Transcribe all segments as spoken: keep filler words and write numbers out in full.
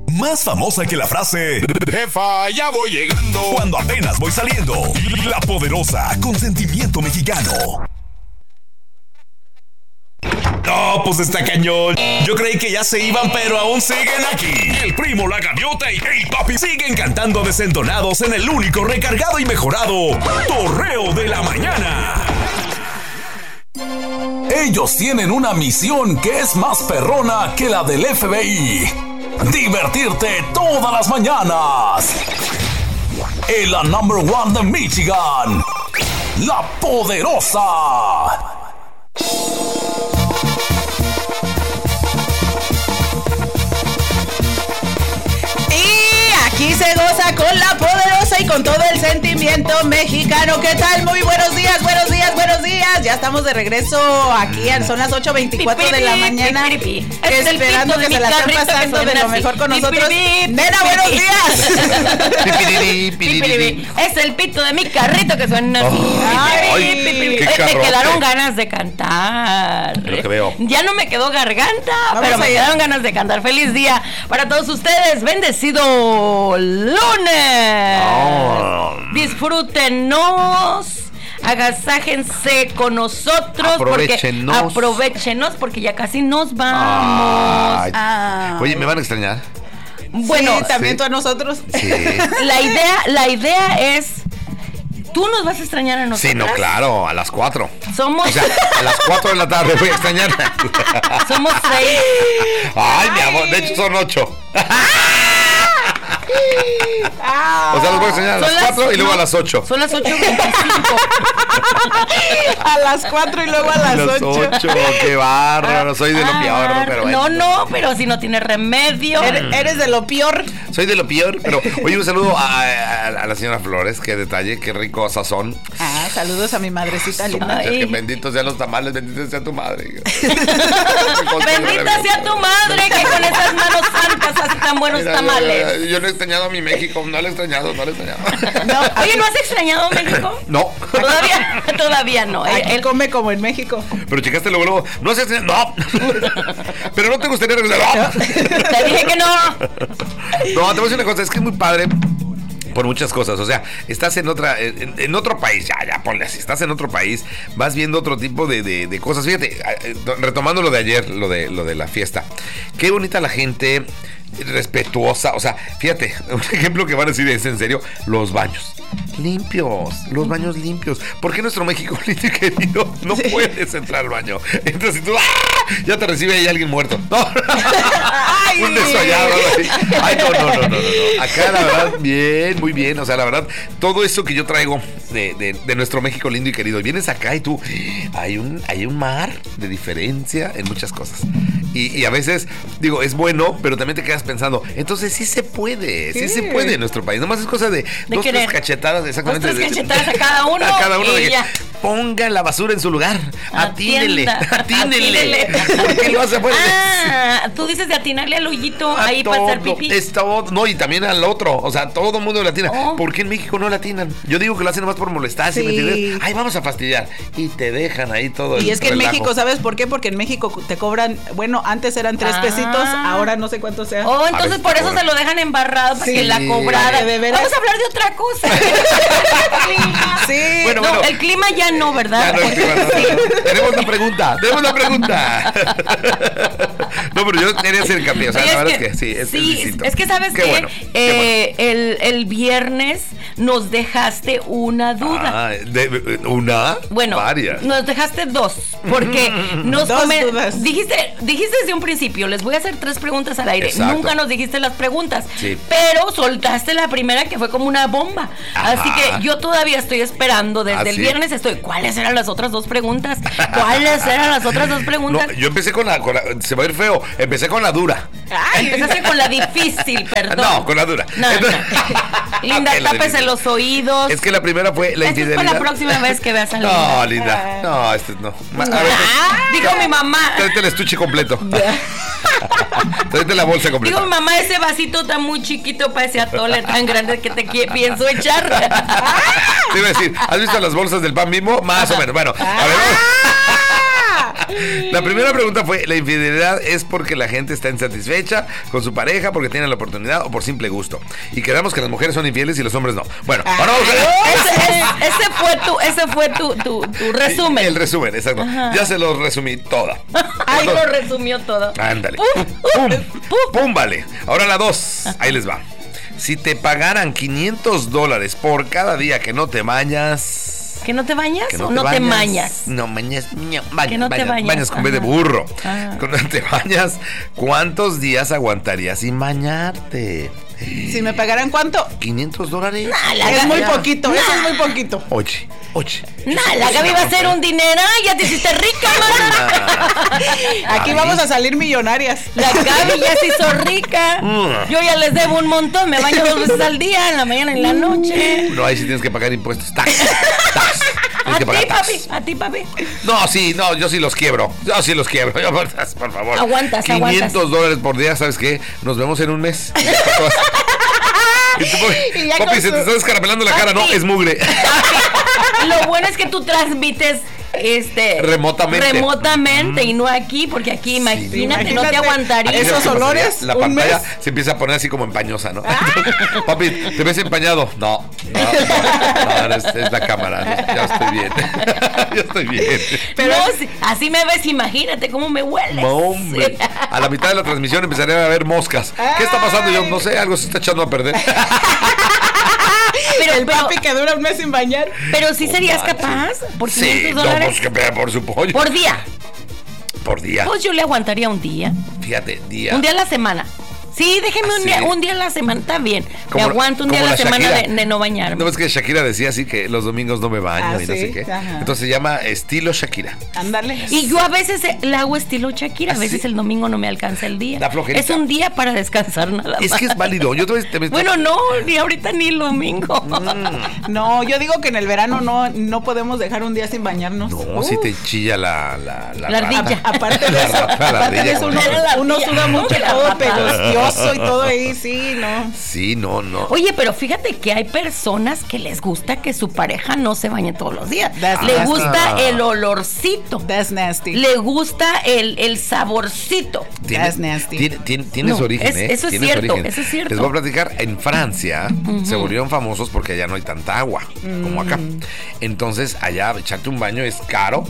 Más famosa que la frase jefa, ya voy llegando, cuando apenas voy saliendo. La Poderosa, con sentimiento mexicano. No, pues está cañón. Yo creí que ya se iban, pero aún siguen aquí. El Primo, la Gaviota y Hey Papi siguen cantando desentonados en el único recargado y mejorado Torreo de la Mañana. Ellos tienen una misión que es más perrona que la del F B I. Divertirte todas las mañanas. En la number one de Michigan, La Poderosa. Aquí se goza con La Poderosa y con todo el sentimiento mexicano. ¿Qué tal? Muy buenos días, buenos días, buenos días. Ya estamos de regreso aquí, son las ocho veinticuatro de la mañana. Esperando que se la estén pasando de lo mejor con nosotros. Nena, buenos días. Es el pito de mi carrito que suena así. Ay, me quedaron ganas de cantar. Lo que veo. Ya no me quedó garganta, Vamos pero me allá. quedaron ganas de cantar. Feliz día para todos ustedes. Bendecido lunes. Oh. Disfrútenos, agasájense con nosotros. Aprovéchenos. Porque, aprovéchenos porque ya casi nos vamos. Ay. Ah. Oye, ¿me van a extrañar? Bueno, Sí, también sí. tú a nosotros. Sí. la idea, la idea es, tú nos vas a extrañar a nosotros. Sí, no, claro, a las cuatro. Somos, O sea, a las cuatro de la tarde voy a extrañar. somos seis. Ay, mi amor, de hecho son ocho. O sea, los voy a enseñar a las Son las- cuatro y luego no, a las ocho. Son las ocho veinticinco. A las cuatro y luego a las Las ocho. ocho, qué bárbaro. Soy de lo peor, pero bueno. No, no, pero si no tiene remedio. Eres, eres de lo peor. Soy de lo peor, pero oye, un saludo a, a- a la señora Flores, qué detalle, qué rico sazón. Ah, saludos a mi madrecita Su linda. mujer, Ay. que benditos sean los tamales, bendita sea tu madre. Bendita sea tu madre que con esas manos santas hace tan buenos Mira, tamales. Yo, yo no he extrañado a mi México, no lo he extrañado, no lo he extrañado. No, oye, ¿no has extrañado México? No. Todavía, todavía no. Aquí Él- come como en México. Pero checaste luego, luego, no has extrañado, no. Pero no te gustaría regresar, Te dije que no. no. No, te voy a decir una cosa, es que es muy padre. Por muchas cosas, o sea, estás en otra, en, en otro país, ya, ya, ponle así, estás en otro país, vas viendo otro tipo de, de, de cosas. Fíjate, eh, retomando lo de ayer, lo de, lo de la fiesta, qué bonita la gente, respetuosa, o sea, fíjate, un ejemplo que van a decir es en serio, los baños limpios, los baños limpios. ¿Por qué nuestro México lindo y querido no Sí. puedes entrar al baño? Entonces tú, ¡ah! Ya te recibe ahí alguien muerto. No. Ay. Un desollado, algo así. Ay, no, no, no, no, no, no. Acá la verdad, bien, muy bien. O sea, la verdad, todo eso que yo traigo de, de, de nuestro México lindo y querido, vienes acá y tú, hay un, hay un mar de diferencia en muchas cosas. Y, y a veces, digo, es bueno, pero también te quedas pensando, entonces sí se puede, sí, Sí. se puede en nuestro país. Nomás es cosa de, dos, querer. tres cachetadas, exactamente. Dos, tres de- cachetadas a cada uno A cada uno y de que ya. pongan la basura en su lugar. Atínele, Atienda. atínele. Atínele. ¿Por qué lo hace afuera? Ah, tú dices de atinarle al hoyito A ahí para hacer todo, pipí. es todo, no, y también al otro, o sea, todo el mundo le atina. Oh. ¿Por qué en México no le atinan? Yo digo que lo hacen nomás por molestar, ¿sí me Sí. entiendes? Ay, vamos a fastidiar. Y te dejan ahí todo el Y es que en relajo. México, ¿sabes por qué? Porque en México te cobran, bueno, antes eran tres Ah. pesitos, ahora no sé cuánto sea. Oh, A entonces veces por te eso cobran. se lo dejan embarrado para Sí. que la cobrada. De veras. Vamos a hablar de otra cosa. Sí. Bueno, no, bueno. el clima ya no, Ya ¿verdad? no, sí, bueno, no. Tenemos una pregunta, tenemos una pregunta. No, pero yo quería hacer hincapié, o sea, Sí, la es verdad que, es que sí, es, sí, es distinto. es que sabes Qué que bueno, qué eh, el, el viernes nos dejaste una duda. Ah, de- ¿una? Bueno, Varias. nos dejaste dos, porque nos Dos come- dudas. dijiste, dijiste desde un principio, les voy a hacer tres preguntas al aire. Exacto. Nunca nos dijiste las preguntas, Sí. pero soltaste la primera que fue como una bomba. Ajá. Así que yo todavía estoy esperando, desde ¿Ah, el sí? viernes estoy, ¿cuáles eran las otras dos preguntas? ¿Cuáles eran las otras dos preguntas? No, yo empecé con la, con la- se va a ir feo, empecé con la dura. Ay, empezaste con la difícil, perdón. No, con la dura. No, Entonces- no. Linda, Ok, la tápese difícil. los oídos. Es que la primera fue la Esta es para infidelidad. la próxima vez que veas a Linda. No, Linda. No, este no. Ma- A ver, Ah, dijo mi mamá. tráete el estuche completo. Tráete la bolsa completa. Digo, mi mamá, ese vasito está muy chiquito para ese atole tan grande que te qui- pienso echar. Te iba a decir, ¿has visto las bolsas del pan Bimbo? Más o menos. Bueno, a ver. La primera pregunta fue, ¿la infidelidad es porque la gente está insatisfecha con su pareja, porque tiene la oportunidad o por simple gusto? Y quedamos que las mujeres son infieles y los hombres no. Bueno, ahora vamos a... ese, ese fue tu, ese fue tu, tu, tu resumen. El resumen, exacto. Ajá. Ya se lo resumí toda. Ahí lo resumió todo. Ándale. Pum, pum, pum, pum, vale. Ahora la dos. Ahí les va. Si te pagaran quinientos dólares por cada día que no te bañas... ¿Que no te bañas no o te no bañas, te bañas? No, bañas, no, bañas, que no bañas, te bañas. bañas con B de burro. Ah. Cuando te bañas, ¿cuántos días aguantarías sin bañarte? Si me pagaran, ¿cuánto? quinientos dólares. Nah, la es muy poquito, nah. Eso es muy poquito. Oye, oye. Nah, la Gaby va a ser un dinero, ya te hiciste rica, mana. Aquí vamos a salir millonarias. La Gaby ya se hizo rica. Yo ya les debo un montón, me baño dos veces al día, en la mañana y en la noche. No, ahí sí tienes que pagar impuestos. Tax, tax. A ti, papi, a ti, papi. No, sí, no, yo sí los quiebro. Yo sí los quiebro. Yo, por favor. Aguantas, quinientos aguantas. dólares por día, ¿sabes qué? Nos vemos en un mes. Y tú, y papi, se su... te está descarapelando la papi, cara, no, es mugre. Papi, lo bueno es que tú transmites este remotamente, remotamente mm. y no aquí, porque aquí imagínate, sí, imagínate no te aguantaría esos olores. La pantalla mes? Se empieza a poner así como empañosa, ¿no? Ah. Papi, ¿te ves empañado? No, no, no, no es, es la cámara. Ya estoy bien. Ya estoy bien. Pero no, si, así me ves, imagínate cómo me hueles. Hombre, a la mitad de la transmisión empezaría a haber moscas. ¿Qué está pasando? Yo no sé, algo se está echando a perder. Pero el papi que dura un mes sin bañar. Pero sí serías capaz por quinientos dólares. No, pues que por su pollo. Por día. Por día. Pues yo le aguantaría un día. Fíjate, día. Un día a la semana. Sí, déjeme un día, un día a la semana, está bien. Como, me aguanto un día a la, la semana de, de no bañarme. No, es que Shakira decía así que los domingos no me baño ah, y no ¿sí? sé qué. Ajá. Entonces se llama estilo Shakira. Ándale. Y yo a veces le hago estilo Shakira, a veces ¿sí? el domingo no me alcanza el día. La flojerita. Es un día para descansar nada más. Es que es válido. Yo te, te, te, bueno, no, ni ahorita ni el domingo. Mm. No, yo digo que en el verano no, no podemos dejar un día sin bañarnos. No, uh. si te chilla la la, la, la ardilla. A, aparte de eso, la rata, aparte la de eso uno, uno suda mucho, todo pegostioso y todo ahí. Sí, no. Sí, no, no. Oye, pero fíjate que hay personas que les gusta que su pareja no se bañe todos los días. That's Le nasty. gusta el olorcito. That's nasty. Le gusta el, el saborcito. That's nasty. Tiene, tiene, tienes no, origen, es, ¿eh? Eso es tienes cierto, origen. eso es cierto. Les voy a platicar, en Francia uh-huh. se volvieron famosos porque allá no hay tanta agua mm. como acá. Entonces, allá echarte un baño es caro.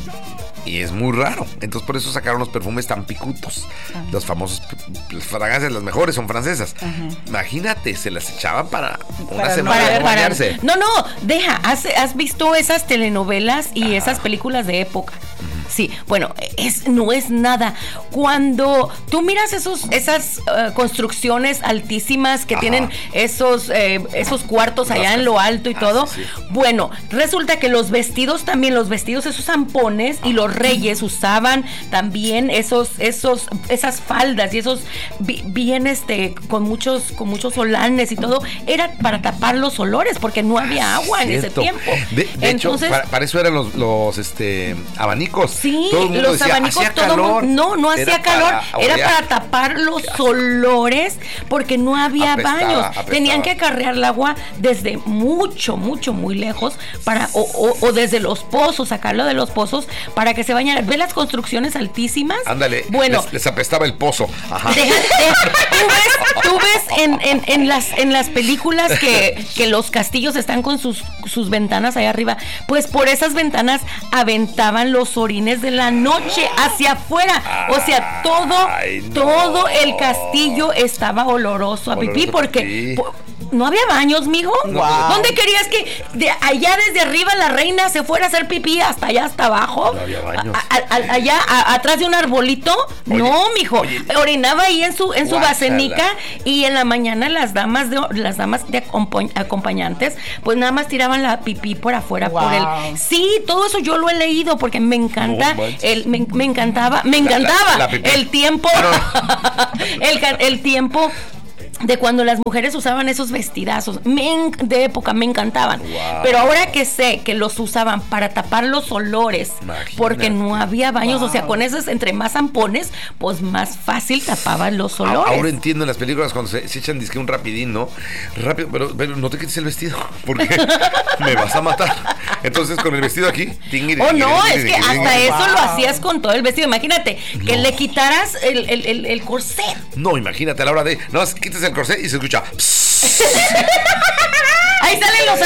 Y es muy raro. Entonces por eso sacaron los perfumes tan picutos. Uh-huh. Los famosos las fragancias, las mejores son francesas. Uh-huh. Imagínate, se las echaban para una para, semana para, de bañarse. Para, no, no, deja, ¿has, has visto esas telenovelas y ah. esas películas de época? Uh-huh. Sí, bueno, es, no es nada. Cuando tú miras esos, esas uh, construcciones altísimas que Ajá. tienen esos, eh, esos cuartos allá en lo alto y ah, todo, sí, sí. bueno, resulta que los vestidos también, los vestidos, esos zampones Ajá. y los reyes usaban también esos, esos, esas faldas y esos bien este, con muchos, con muchos solanes y todo, era para tapar los olores, porque no había agua en ese tiempo. De, de Entonces, hecho, para, para eso eran los, los este, abanicos. Sí, todo el mundo los decía, abanicos, todo calor, mundo, no, no hacía calor, para, era para tapar los olores, porque no había apestaba, baños. Apestaba. Tenían que acarrear el agua desde mucho, mucho, muy lejos, para, o, o, o desde los pozos, sacarlo de los pozos, para que se bañaran. ¿Ves las construcciones altísimas? Ándale, bueno, les, les apestaba el pozo. Ajá. Deja, deja, tú ves, tú ves en, en, en, las, en las películas que, que los castillos están con sus, sus ventanas allá arriba, pues por esas ventanas aventaban los orines de la noche hacia afuera. O sea, todo, Ay, no. todo el castillo estaba oloroso a oloroso pipí porque... Po, ¿no había baños, mijo? Wow. ¿Dónde querías que de allá desde arriba la reina se fuera a hacer pipí hasta allá hasta abajo? No había baños. A, a, a, allá a, atrás de un arbolito. Oye, no, mijo. Oye, orinaba ahí en su en su basenica y en la mañana las damas de las damas de acompañantes pues nada más tiraban la pipí por afuera wow. por el. Sí, todo eso yo lo he leído porque me encanta no, el me, me encantaba, me encantaba la, la, la el tiempo no. el el tiempo de cuando las mujeres usaban esos vestidazos me, de época, me encantaban. Wow. Pero ahora que sé que los usaban para tapar los olores, imagínate, porque no había baños, wow. o sea, con esos entre más zampones, pues más fácil tapaban los olores. Ahora entiendo en las películas cuando se, se echan disque un rapidín, ¿no? Rápido, pero, pero no te quites el vestido, porque me vas a matar. Entonces con el vestido aquí, tingui, oh no, es que hasta eso lo hacías con todo el vestido. Imagínate que no. le quitaras el, el, el, el corset. No, imagínate a la hora de, no, quites el corset y se escucha. Ahí salen los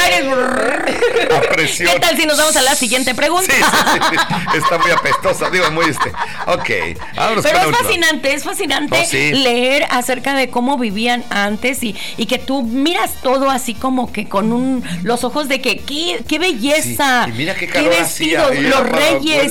aires. ¿Qué tal si nos vamos a la siguiente pregunta? Sí, sí, sí. Está muy apestosa, digo, muy este. Ok. Pero es fascinante, es fascinante oh, sí. leer acerca de cómo vivían antes y, y que tú miras todo así como que con un los ojos de que qué, qué belleza. Sí. Y mira qué calor qué vestidos, hacía. Los reyes.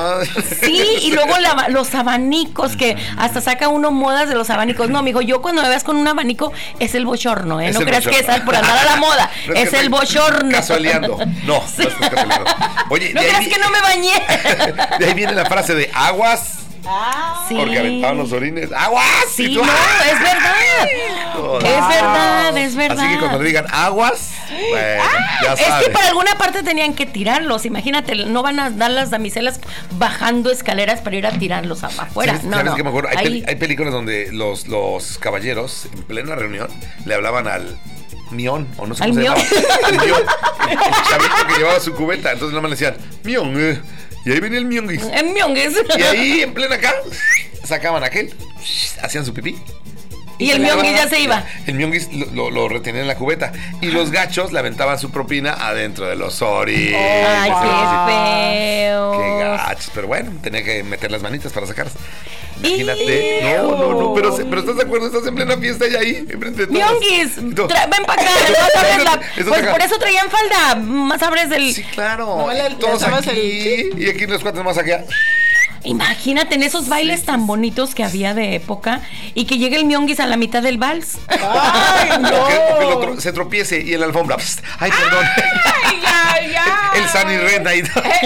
Sí, y luego la, los abanicos, que hasta saca uno modas de los abanicos. No, amigo, yo cuando me veas con un abanico es el bochorno, ¿eh? Es no creas bochorno. Que es por andar a la moda. No es, es el bochorno. Casualeando. No, sí. no estás casualeando. Oye, no creas vi... que no me bañé. De ahí viene la frase de aguas. Ah, sí. Porque aventaban los orines. ¡Aguas! Sí, tú, no, es verdad. Oh, es wow. verdad, es verdad. Así que cuando le digan aguas, bueno, ah, ya es sabes. Que para alguna parte tenían que tirarlos. Imagínate, no van a dar las damiselas bajando escaleras para ir a tirarlos afuera. ¿Sabes, no, ¿sabes no. qué me acuerdo? Hay, Ahí... hay películas donde los, los caballeros, en plena reunión, le hablaban al mión, o no sé cómo se llamaba. Al mión. El chavito que llevaba su cubeta. Entonces nada más le decían, mión, eh. Y ahí venía el mionguis. El mionguis. Y ahí, en plena acá, sacaban aquel, hacían su pipí. Y, y el mionguis ya se iba. El mionguis lo, lo, lo retenía en la cubeta. Y los gachos le aventaban su propina adentro de los orines. ¡Ay, qué feo! ¡Qué gachos! Pero bueno, tenía que meter las manitas para sacarlas. Imagínate. No, no, no. Pero, pero ¿estás de acuerdo? Estás en plena fiesta y ahí, enfrente de todos. Mionguis, tra- ven para acá. La, pues por eso traían falda. Más abres del. Sí, claro. No, la, todos aquí. El... Y aquí los cuatro más acá. Imagínate en esos bailes sí, tan bonitos que había de época y que llegue el mionguis a la mitad del vals. ¡Ay, no! Que, que el otro se tropiece y en la alfombra. Pst, ¡ay, perdón! ¡Ay, ya, ya! El San y Ren ahí.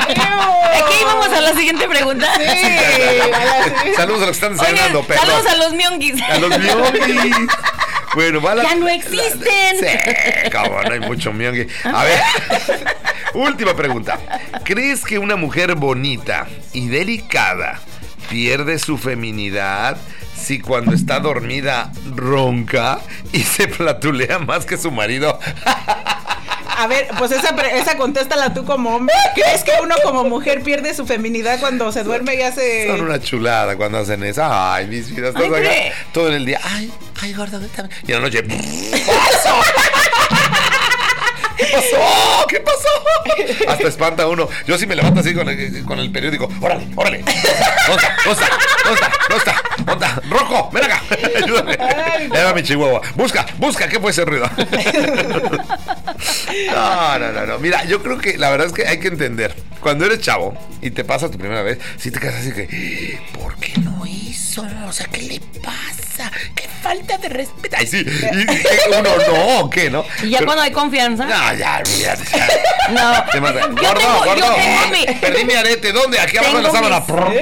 Aquí íbamos a la siguiente pregunta. Sí. sí. Saludos a los que están desayunando, Oye, perdón. Saludos a los mionguis. A los mionguis. Bueno, va la, ya no existen. La, sí, cómo no hay mucho mionguis. A ver, última pregunta. ¿Crees que una mujer bonita y delicada pierde su feminidad si cuando está dormida ronca y se flatulea más que su marido? A ver, pues esa, esa contéstala tú como hombre. ¿Crees que uno como mujer pierde su feminidad cuando se duerme y hace...? Son una chulada cuando hacen eso. Ay, mis vidas, todos acá, todo en el día. Ay, ay, gordo, y en la noche... ¡Paso! ¿Qué pasó? ¿Qué pasó? Hasta espanta uno. Yo sí me levanto así con el, con el periódico. Órale, órale. ¿Dónde está? ¿Dónde está? ¿Dónde está? ¿Dónde está? ¿Dónde está? Rocco, ven acá. Ayúdame. Era mi chihuahua. Busca, busca. ¿Qué fue ese ruido? No, no, no, no. Mira, yo creo que la verdad es que hay que entender. Cuando eres chavo y te pasa tu primera vez, sí te quedas así que, ¿por qué no hizo? O sea, ¿qué le pasa? ¿Qué falta de respeto? Ay, sí. Y, y uno no, ¿qué, no? Y ya Pero, cuando hay confianza. No, ya, olvídate. Ya. No. Te mata. Yo Gordo, tengo, gordo. yo tengo mi... Perdí mi arete. ¿Dónde? Aquí abajo de la sábana.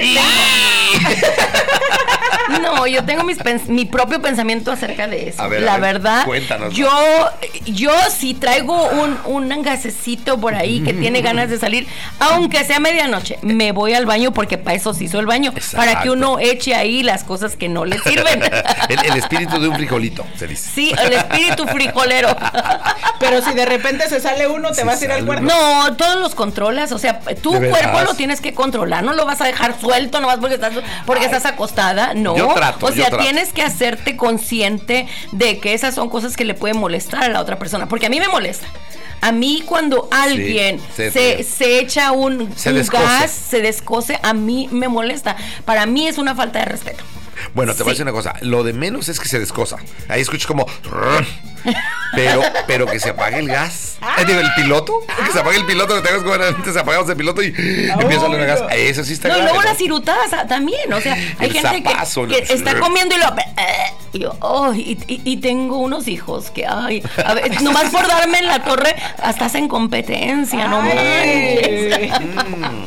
No, yo tengo mis pens- mi propio pensamiento acerca de eso. A ver, la a ver, verdad, cuéntanos. Yo, yo si traigo un, un gasecito por ahí que tiene ganas de salir, aunque sea medianoche, me voy al baño porque para eso se hizo el baño. Exacto. Para que uno eche ahí las cosas que no le sirven. el, el espíritu de un frijolito, se dice. Sí, el espíritu frijolero. Pero si de repente se sale uno, te se vas a ir al cuarto. No, todos los controlas, o sea, tu cuerpo lo tienes que controlar, no lo vas a dejar suelto nomás porque estás, porque estás acostada, no. Yo trato, o sea, yo tienes que hacerte consciente de que esas son cosas que le pueden molestar a la otra persona, porque a mí me molesta. A mí cuando alguien sí, se, se echa un, se un gas, se descose, a mí me molesta. Para mí es una falta de respeto. Bueno, te sí. voy a decir una cosa, lo de menos es que se descosa. Ahí escucho como... Pero, pero que se apague el gas. Eh, digo, el piloto. Que se apague el piloto, que te hagas como antes apagamos el piloto y oh, empieza a salir el gas. Eso sí está no, grave. Y luego ¿no? las cirutas también. O sea, hay el gente zapazo, que, que está comiendo y lo. Y yo, oh, y, y, y tengo unos hijos que, ay, a ver, nomás por darme en la torre, hasta hacen competencia, no manches. Mm.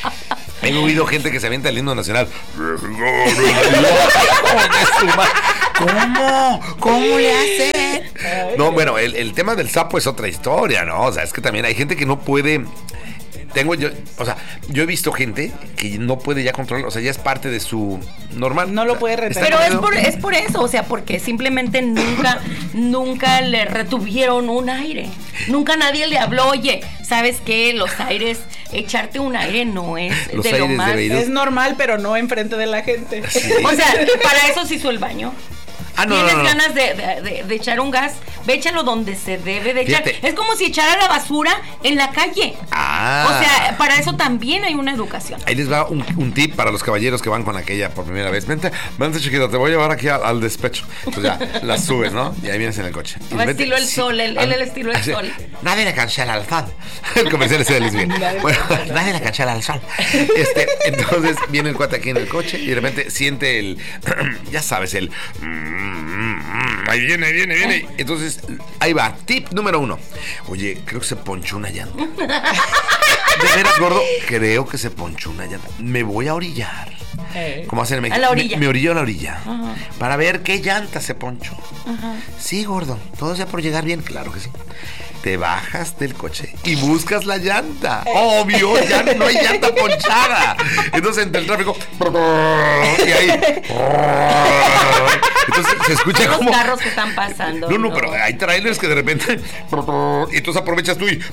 He oído gente que se avienta el himno nacional. ¿Cómo? ¿Cómo le hacen? No, bueno, el, el tema del sapo es otra historia, ¿no? O sea, es que también hay gente que no puede... Tengo yo, o sea, yo he visto gente que no puede ya controlar, o sea, ya es parte de su normal. No lo puede retener. Pero es por, es por eso, o sea, porque simplemente nunca, nunca le retuvieron un aire. Nunca nadie le habló, oye, ¿sabes qué? Los aires, echarte un aire no es Los de lo aires más. de Es normal, pero no enfrente de la gente. Sí. O sea, para eso se hizo el baño. Ah, no, ¿Tienes no, no, no. ganas de, de, de, de echar un gas? Ve, échalo donde se debe de echar. Fíjate. Es como si echara la basura en la calle. Ah. O sea, para eso también hay una educación. Ahí les va un, un tip para los caballeros que van con aquella por primera vez. Vente, vente chiquito, te voy a llevar aquí al, al despecho. Entonces ya, las subes, ¿no? Y ahí vienes en el coche. Y Va vete- estilo el sí, sol, él, ah, él el estilo el así, sol. Nadie le cancela al sol. El comercial ese de Luis Miguel. Bueno, nadie le cancela al sol. Este, entonces viene el cuate aquí en el coche y de repente siente el, ya sabes, el... Ahí viene, ahí viene, viene. Entonces, ahí va. Tip número uno. Oye, creo que se ponchó una llanta. De veras, gordo, creo que se ponchó una llanta. Me voy a orillar. Eh. Como hacen en México. A la orilla. Me, me orillo a la orilla. Ajá. Para ver qué llanta se ponchó. Ajá. Sí, gordo. Todo sea por llegar bien. Claro que sí. Te bajas del coche y buscas la llanta. Obvio, ya no hay llanta ponchada. Entonces, entre el tráfico. Y ahí. Entonces se escucha Son como. los carros que están pasando. No, no, pero hay trailers que de repente. Y entonces aprovechas tú y.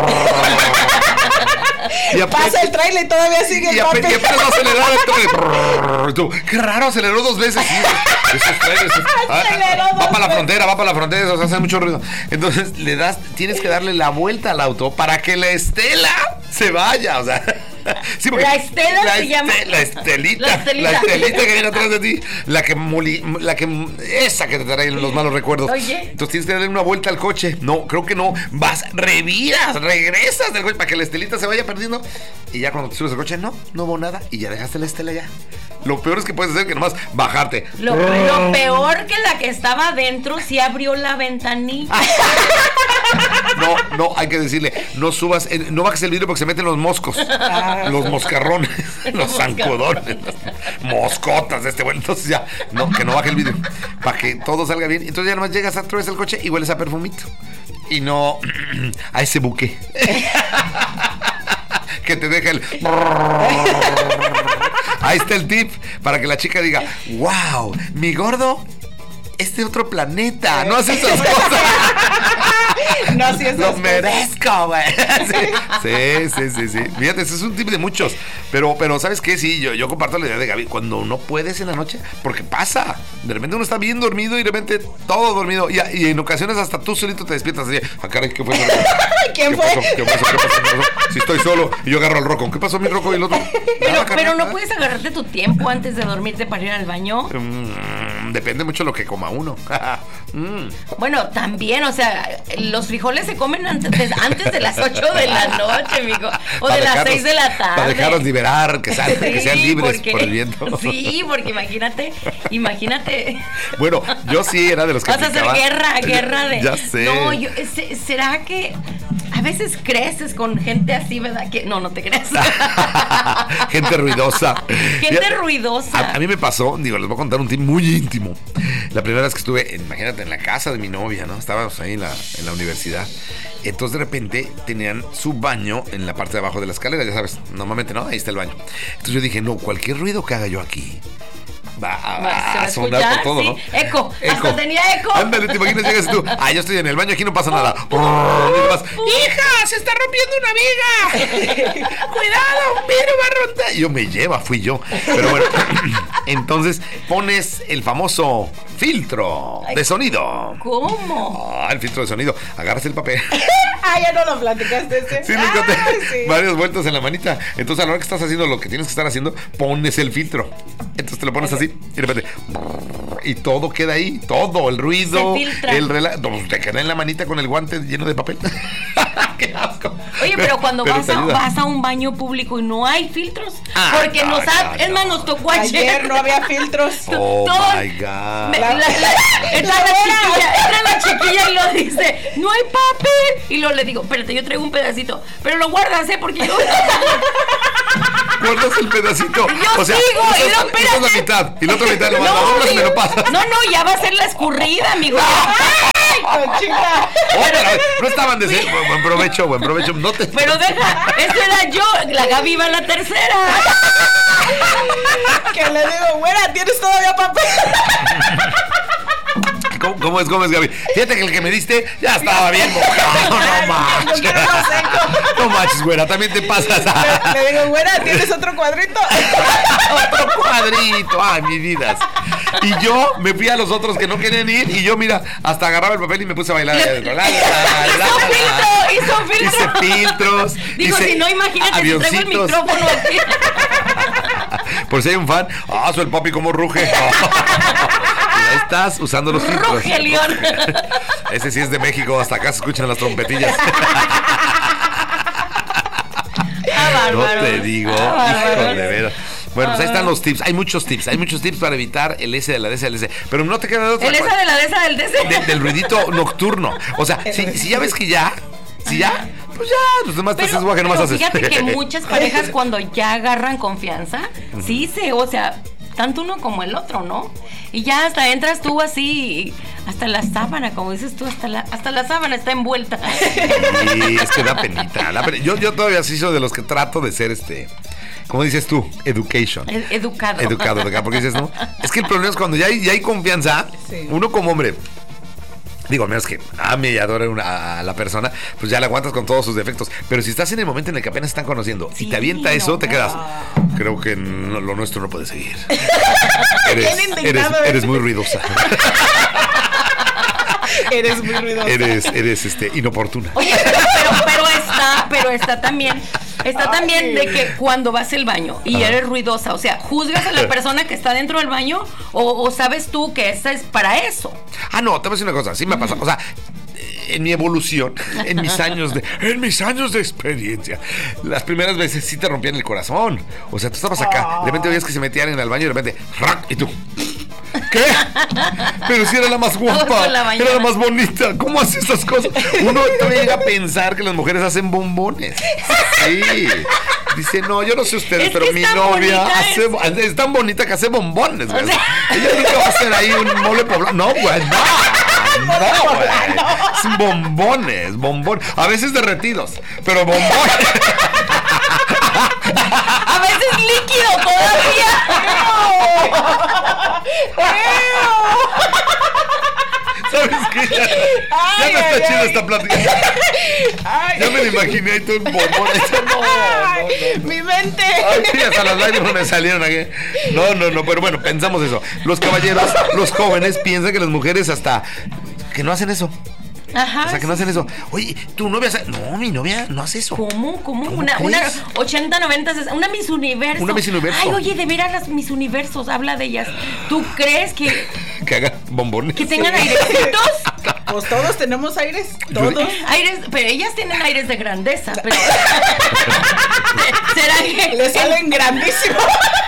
Y ape- Pasa el trailer y todavía sigue y el ape- papi. y apenas va a acelerar el trailer. Y tú, qué raro, aceleró dos veces. Sí, esos trailers. ah, Aceleró Va dos para la veces. frontera, va para la frontera, o sea, hace mucho ruido. Entonces le das, tienes que darle la vuelta al auto para que la estela se vaya, o sea. Sí, porque La estela la se este- llama. La estelita. La estelita. La estelita que viene atrás de ti. La que moli, la que esa que te trae los malos recuerdos. Oye. Entonces tienes que darle una vuelta al coche. No, creo que no. Vas, reviras, regresas del coche para que la estelita se vaya perdiendo. Y ya cuando te subes al coche, no, no hubo nada. Y ya dejaste la estela ya. Lo peor es que puedes hacer que nomás bajarte. Lo, lo peor que la que estaba adentro sí abrió la ventanilla. No, no, hay que decirle, no subas, eh, no bajes el vidrio porque se meten los moscos, los moscarrones, los zancudones, las moscotas de este bueno. Entonces ya, no, que no baje el vidrio, para que todo salga bien. Entonces ya nomás llegas a través del coche y hueles a perfumito. Y no a ese buque que te deja el... Ahí está el tip para que la chica diga, wow, mi gordo es de otro planeta, no hace esas cosas. No, así es. Lo merezco, güey. Sí, sí, sí, sí. Fíjate, ese es un tip de muchos. Pero, pero ¿sabes qué? Sí, yo, yo comparto la idea de Gaby. Cuando no puedes en la noche, porque pasa. De repente uno está bien dormido y de repente todo dormido. Y, y en ocasiones hasta tú solito te despiertas así. Ah, caray, ¿qué fue eso? ¿Quién ¿Qué fue? pasó? ¿Qué pasó? ¿Qué pasó? ¿Qué pasó? Si estoy solo y yo agarro al roco. ¿Qué pasó mi roco y el otro? Pero, Nada, pero carnal, no nada. puedes agarrarte tu tiempo antes de dormirte para ir al baño. Mm, depende mucho de lo que coma uno. Mm. Bueno, también, o sea, los frijoles se comen antes de, antes de las ocho de la noche, amigo. O Para de las dejarlos- seis de la tarde. Para dejarlos liberar, que, sean, que sean Sí, libres porque- por el viento. Sí, porque imagínate, imagínate. Bueno, yo sí era de los que Vas a hacer aplicaba- guerra, guerra de. Ya sé. No, yo, se- ¿será que a veces creces con gente así, verdad? Que no, no te crees. Gente ruidosa. Gente Fíjate, ruidosa. A, a mí me pasó, digo, les voy a contar un tip muy íntimo. La primera vez que estuve, imagínate, en la casa de mi novia, ¿no? Estábamos ahí en la, en la universidad. Entonces de repente tenían su baño en la parte de abajo de la escalera, ya sabes, normalmente, ¿no? Ahí está el baño. Entonces yo dije, no, cualquier ruido que haga yo aquí va a, Va- se va a a sonar escuchar, por todo, sí. ¿no? Eco, hasta tenía eco. Ándale, te imaginas, llegas tú. Ah, yo estoy en el baño, aquí no pasa nada. Y demás, ¡hija, se está rompiendo una viga! ¡Cuidado, un vidrio va a romper! Y yo, me lleva, fui yo. Pero bueno, entonces pones el famoso filtro de sonido. ¿Cómo? Ah, el filtro de sonido. Agarras el papel. Ah, ya no lo platicaste ese. Sí, nunca te- Ay, sí. varias vueltas en la manita. Entonces, a la hora que estás haciendo lo que tienes que estar haciendo, pones el filtro. Entonces te lo pones así y de repente. Y todo queda ahí. Todo, el ruido, Se filtra. el relajo. Te queda en la manita con el guante lleno de papel. ¡Qué asco! Oye, pero cuando pero vas, te a, ayuda. vas a un baño público y no hay filtros, Ah, porque no, nos ha, no, es más, no. nos tocó ayer. Ayer no había filtros. Oh todo- my God. Me- la- la- entra la chiquilla, entra la chiquilla y lo dice, no hay papel. Y luego le digo, espérate, yo traigo un pedacito, pero lo guardas, ¿eh? Porque yo... muerdas el pedacito. Yo o sea, sigo, usas, y no, usas la mitad, y la otra mitad lo no, la doblas y me digo, lo pasas. No, no, ya va a ser la escurrida, amigo. ¡Ay, Conchita! Oh, pero, no estaban de ser. Buen provecho, buen provecho. No te... Pero deja, esta era yo, la Gaby va a la tercera. Que le digo, güera, ¿tienes todavía papel? ¿Cómo, ¿Cómo es, cómo es, Gaby? Fíjate que el que me diste ya estaba bien mojado. No manches. Yo quiero uno seco. No manches, güera, también te pasas. A... Le, le digo, güera, ¿tienes otro cuadrito? Otro cuadrito. Ay, mis vidas. Y yo me fui a los otros que no querían ir. Y yo, mira, hasta agarraba el papel y me puse a bailar. Le, la, la, la, la, hizo filtro, hizo filtro. Hice filtros. Digo, hice si no, imagínate si traigo el micrófono aquí. Por si hay un fan, ah, soy el papi como ruge. Ya estás usando los filtros. Ruge, León. Ese sí es de México, hasta acá se escuchan las trompetillas. Ah, bárbaro. No te digo, Ah, hijo bárbaro. de veras. Bueno, pues ahí están los tips. Hay muchos tips. Hay muchos tips para evitar el S de la D S del S. Pero no te queda de otra El esa de la de esa del D C. de- del ruidito nocturno. O sea, si, si ya ves que ya, si ya, pues ya, los demás te haces guaje, nomás pero haces. fíjate que muchas parejas cuando ya agarran confianza, sí se, o sea, tanto uno como el otro, ¿no? Y ya hasta entras tú así, hasta la sábana, como dices tú, hasta la, hasta la sábana está envuelta. Sí, es que da penita. La pena- yo, yo todavía sí soy de los que trato de ser este. ¿Cómo dices tú? Education. Ed- educado. Educado, educado. Porque dices, no. Es que el problema es cuando ya hay, ya hay confianza, Sí. uno como hombre. Digo, al menos que ame y adore una, a la persona, pues ya la aguantas con todos sus defectos. Pero si estás en el momento en el que apenas están conociendo y Sí, te avienta eso, no. te quedas. Creo que no- lo nuestro no puede seguir. Bien eres, eres, indignado, ¿eh? eres muy ruidosa. Eres muy ruidosa. Eres, eres este, inoportuna. Oye, pero, pero, pero está, pero está también, está Ay. también de que cuando vas al baño y eres ruidosa, o sea, ¿juzgas a la persona que está dentro del baño o, o sabes tú que esa es para eso? Ah, no, te voy a decir una cosa, sí me ha pasado. O sea, en mi evolución, en mis años de, en mis años de experiencia, las primeras veces sí te rompían el corazón. O sea, tú estabas acá, de repente oías que se metían en el baño y de repente, ¡rac! Y tú, ¿qué? Pero si era la más guapa, Por la mañana. era la más bonita. ¿Cómo hace estas cosas? Uno todavía llega a pensar que las mujeres hacen bombones. Sí. Dice, no, yo no sé ustedes, Es pero que mi es tan novia bonita, hace, es- es tan bonita que hace bombones, güey. O sea- Ella nunca va a hacer ahí un mole poblano. No, güey, no. No, güey. Es bombones, bombones. A veces derretidos, pero bombones. A veces líquido todavía. ¿Sabes qué? Ya, ya Ay, no está ay, chida ay. esta plática. Ay, Ya me lo imaginé ahí todo un bombón. No, no, ay, no. mi mente. Ay, sí, hasta las lágrimas me salieron aquí. No, no, no, pero bueno, pensamos eso. Los caballeros, los jóvenes piensan que las mujeres hasta que no hacen eso. Ajá. O sea, que no hacen eso. Oye, tu novia hace... No, mi novia no hace eso. ¿Cómo? ¿Cómo? ¿Cómo Una, una crees? ochenta, noventa, sesenta, una Miss Universo. Una Miss Universo. Ay, oye, de veras las Miss Universos, habla de ellas. ¿Tú crees que, Que haga bombones. que tengan airecitos? Pues todos tenemos aires. Todos. Aires, pero ellas tienen aires de grandeza, pero ¿será que Le salen grandísimos.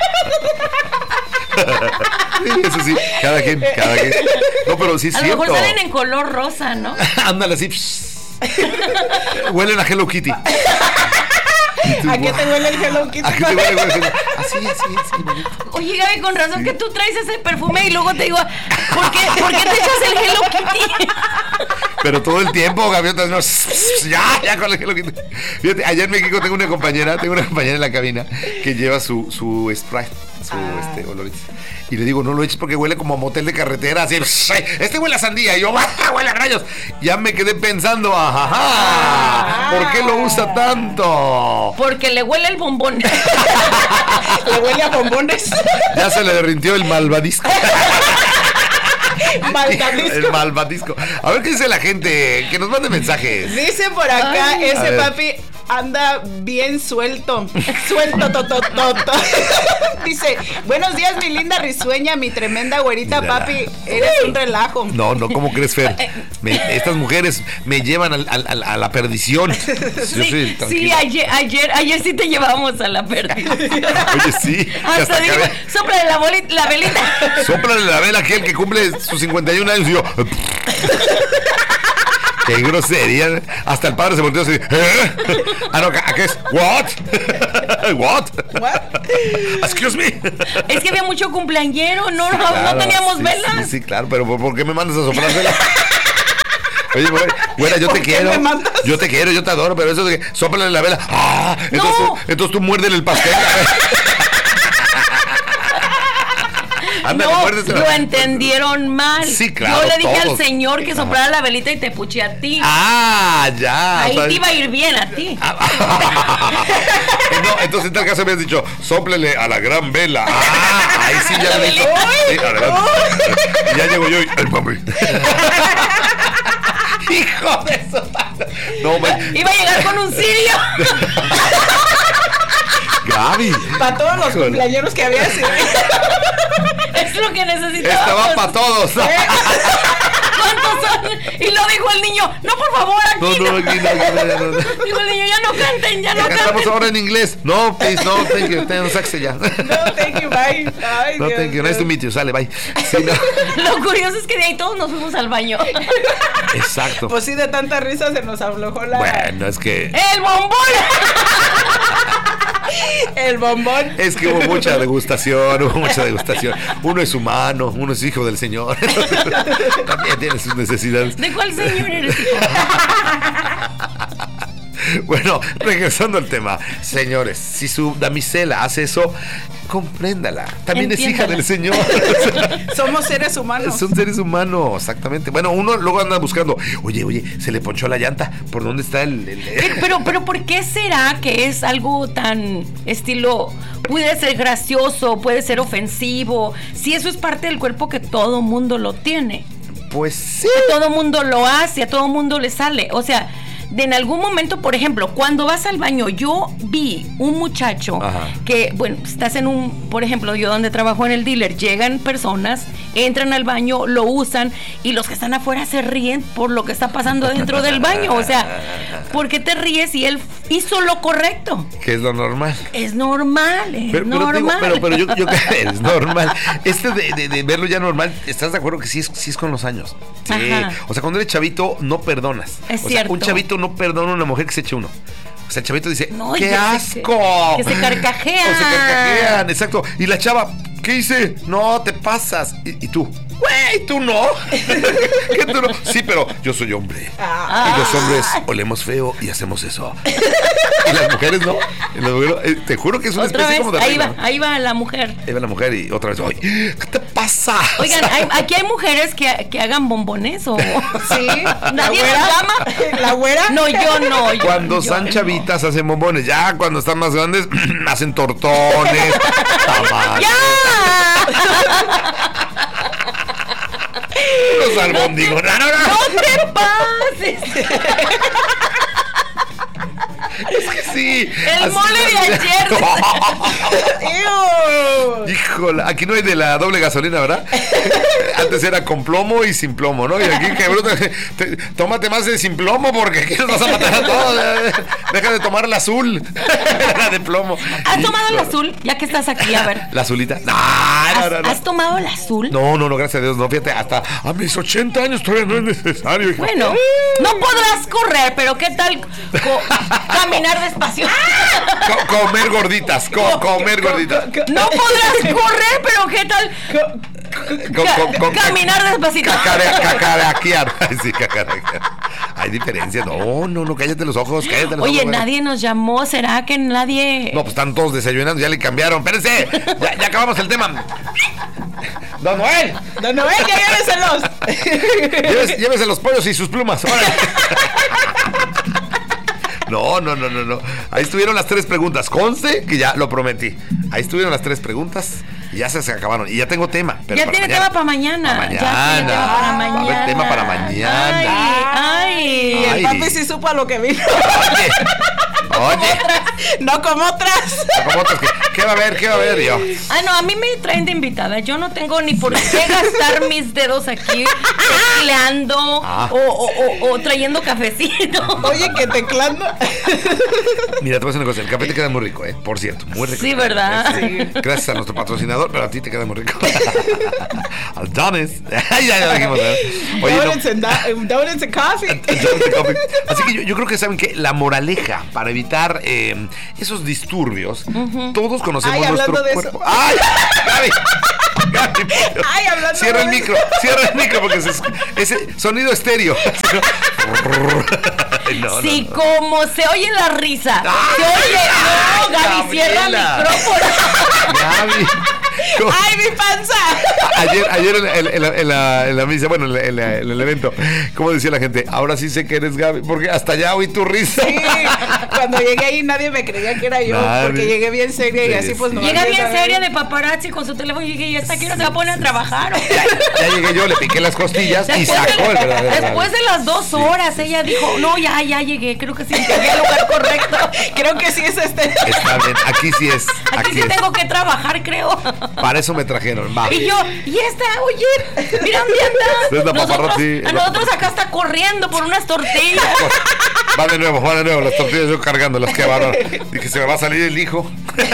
Sí, eso sí, cada quien, cada quien. No, pero sí es a lo cierto. mejor salen en color rosa, ¿no? Ándale así. pss. Huelen a Hello Kitty. ¿A qué te huele el Hello Kitty? ¿A qué te huele, güey? Así, así, así, bonito. Oye, Gaby, con razón que tú traes ese perfume y luego te digo, ¿por qué, ¿por qué te echas el Hello Kitty? Pero todo el tiempo, gaviotas, no, ya, ya con el Hello Kitty. Fíjate, allá en México tengo una compañera, tengo una compañera en la cabina que lleva su, su spray, su Ah. este, olorito. Y le digo, no lo eches porque huele como a motel de carretera, así, este huele a sandía, y yo, ¡ah, huele a rayos! Ya me quedé pensando, ajá, Ah. ¿por qué lo usa tanto? Porque le huele el bombón. Le huele a bombones. Ya se le derritió el malvadisco. Malvadisco. El malvadisco. A ver qué dice la gente, que nos mande mensajes. Dice por acá, Ay. A ese ver. papi anda bien suelto. Suelto, totototo. Dice, buenos días, mi linda risueña, mi tremenda güerita, Mírala. papi. Eres un relajo. No, no, ¿cómo crees, Fer? Me- estas mujeres me llevan al- al- al- a la perdición. Yo soy Sí, tranquilo. sí, ayer, ayer, ayer sí te llevamos a la pérdida. Oye, sí. que Hasta hasta digo, acabé. sopla la, bolita, la velita. Sóplale la vela a aquel que cumple sus cincuenta y un años y yo. Qué grosería. Hasta el padre se volteó así. ¿Eh? Ah, no, ¿qué es? ¿What? ¿What? What? Excuse me. Es que había mucho cumpleañero, no, no, Claro, no teníamos sí, velas. Sí, sí, claro, pero ¿por qué me mandas a soplar velas? Oye, güera, yo te ¿Por qué quiero. me mandas? Yo te quiero, yo te adoro, pero eso de que sóplale la vela. Ah, entonces, No. tú, entonces tú muérdele el pastel. Ándale, No, muérdesela. lo entendieron mal. Sí, claro, Yo le dije todos. al señor que Ajá. soplara la velita y te puché a ti. Ah, ya. Ahí o sea, te iba a ir bien a ti. no, entonces en tal caso me has dicho, sóplele a la gran vela. Ah, ahí sí ya le he dicho. Sí, adelante. Y ya llego yo y el papi. Hijo de eso. No, man. Iba a llegar con un cirio. Gaby. Para todos los Híjole. cumpleaños que había sido. Es lo que necesitamos. Esta va para todos. ¿Cuántos son? Y lo dijo el niño. No, por favor, aquí No, no, aquí no, aquí no, no, no. Dijo el niño, ya no canten, ya no Cantamos canten. ahora en inglés. No, please, no, thank you. Ten saxe ya. No, thank you, bye. Ay, No, Dios thank you. mío. Nice to meet you. Sale, bye. Sí, no. Lo curioso es que de ahí todos nos fuimos al baño. Exacto. Pues sí, de tanta risa se nos aflojó la... Bueno, es que. ¡El bombón! El bombón. Es que hubo mucha degustación, hubo mucha degustación. Uno es humano, uno es hijo del Señor. También tiene sus necesidades. ¿De cuál señor eres hijo? Bueno, regresando al tema. Señores, si su damisela hace eso, compréndala. También es hija Entiéndala. del Señor. Somos seres humanos. Son seres humanos, exactamente. Bueno, uno luego anda buscando, oye, oye, se le ponchó la llanta. ¿Por dónde está el...? el- Pero, pero, pero, ¿por qué será que es algo tan estilo? Puede ser gracioso, puede ser ofensivo. Si eso es parte del cuerpo que todo mundo lo tiene. Pues sí. Todo mundo lo hace, a todo mundo le sale. O sea, de en algún momento, por ejemplo, cuando vas al baño, yo vi un muchacho Ajá. que, bueno, estás en un, por ejemplo, yo donde trabajo en el dealer, llegan personas, entran al baño, lo usan y los que están afuera se ríen por lo que está pasando dentro del baño. O sea, ¿por qué te ríes si él hizo lo correcto? Que es lo normal. Es normal, es Pero, pero, normal. digo, pero, pero yo, yo es normal. Este de, de, de verlo ya normal, ¿estás de acuerdo que sí es, sí es con los años? Sí. Ajá. O sea, cuando eres chavito, no perdonas. Es o sea, cierto. un chavito no perdona a una mujer que se eche uno. O sea, el chavito dice, No, ¡qué y que se- asco! que se carcajean. O se carcajean, exacto. Y la chava, ¿qué hice? No, te pasas. Y, y tú, güey, tú no. ¿Qué tú no? Sí, pero yo soy hombre. Ah. Y los hombres olemos feo y hacemos eso. Y las mujeres no. Y las mujeres, eh, te juro que es una Otra especie vez, como de ahí regla, va, ¿no? ahí va la mujer. Ahí va la mujer y otra vez, ¡ay! ¿Qué te pasa? Oigan, hay- aquí hay mujeres que, que hagan bombones o... Sí. ¿La ¿Nadie güera? nos llama? ¿La güera? No, yo no. yo- Cuando yo están no. chavitas hacen bombones, ya cuando están más grandes hacen tortones, tamales, ¡Ya! unos albóndigos. No, no, no. ¡No te pases! Es que sí. El Así mole de es. ayer. Ew. Híjole, aquí no hay de la doble gasolina, ¿verdad? Antes era con plomo y sin plomo, ¿no? Y aquí, cabrón, te- te- tómate más de sin plomo porque aquí nos vas a matar a todos. Deja de tomar el azul. La de plomo. ¿Has tomado el Híjole. azul? Ya que estás aquí, a ver. ¿La azulita? No, no, ¿Has, no, no. has tomado el azul? No, no, no, gracias a Dios, no, fíjate, hasta a mis ochenta años todavía no es necesario. hija. Bueno, no podrás correr, pero ¿qué tal co- caminar despacio? Co- comer gorditas, co- comer gorditas. No podrás correr, pero ¿qué tal Co- ca- co- co- caminar despacito? Cacare- Cacaraquear. Ay, sí, cacaraquear. Hay diferencia. No, no, no, cállate los ojos, cállate los Oye, ojos. güey. nadie nos llamó. ¿Será que nadie...? No, pues están todos desayunando, ya le cambiaron. Espérense, ya, ya acabamos el tema. Don Noel, Don Noel, ya lléveselos. llévese, llévese los pollos y sus plumas. órale. No, no, no, no, no. Ahí estuvieron las tres preguntas. Conste que ya lo prometí. Ahí estuvieron las tres preguntas y ya se, se acabaron. Y ya tengo tema. pero Ya para tiene mañana. tema para mañana. Para Ya tiene mañana. tema para Va a haber mañana. tema para mañana. Ay, ay. Y el Ay. papi sí supo a lo que vino. Oye, Oye. No como otras. No como otras. ¿Qué, ¿Qué va a haber? ¿Qué va a haber yo? Ah, no, a mí me traen de invitada. Yo no tengo ni por qué gastar mis dedos aquí tecleando ah. o, o, o, o trayendo cafecito. Oye, que teclando. Mira, te voy a decir una cosa. El café te queda muy rico, ¿eh? Por cierto, muy rico. Sí, ¿verdad? Sí. Gracias a nuestro patrocinador, pero a ti te queda muy rico. Al Donis. ya, ya lo dijimos. ¿eh? Oye, donuts, no. and da- donuts and coffee. Así que yo, yo creo que saben que la moraleja para evitar eh, esos disturbios, uh-huh. todos conocemos Ay, nuestro de cuerpo. Eso. ¡Ay! Gaby, Gaby, Ay, hablando cierra de el micro, cierra el micro porque es, ese sonido estéreo. no, sí, no, no. Como se oye la risa. Ay, se oye, no, Gaby, Gabriela. Cierra el micrófono. Gaby. ¡Ay, mi panza! Ayer, ayer en, en, en, la, en, la, en la misa, bueno, en, la, en, la, en el evento, ¿cómo decía la gente? Ahora sí sé que eres Gaby, porque hasta allá oí tu risa. Sí, cuando llegué ahí nadie me creía que era yo, nadie. Porque llegué bien seria sí, y así pues no. Llega bien seria de paparazzi con su teléfono y dije, ¿y esta quiero se va a poner a trabajar? Ya, ya llegué yo, le piqué las costillas después y sacó el verdadero. Después de las dos horas, sí. ella dijo, no, ya, ya llegué, creo que sí, llegué al lugar correcto. Creo que sí es este. Está bien, aquí sí es. Aquí, aquí sí es. Tengo que trabajar, creo. Para eso me trajeron, va. Y yo, y esta, oye, mira dónde andas. Es la nosotros, sí, a nosotros acá está corriendo por unas tortillas. Va de nuevo, va de nuevo, las tortillas yo cargándolas, qué bárbaro. Dije, se me va a salir el hijo.